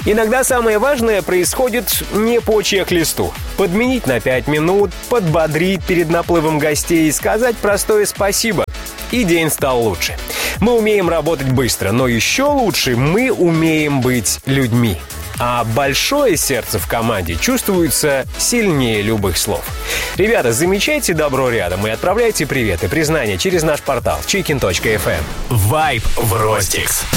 Иногда самое важное происходит не по чек-листу. Подменить на 5 минут, подбодрить перед наплывом гостей, сказать простое спасибо. И день стал лучше. Мы умеем работать быстро, но еще лучше мы умеем быть людьми. А большое сердце в команде чувствуется сильнее любых слов. Ребята, замечайте добро рядом и отправляйте привет и признания через наш портал chicken.fm. Вайб в Ростикс.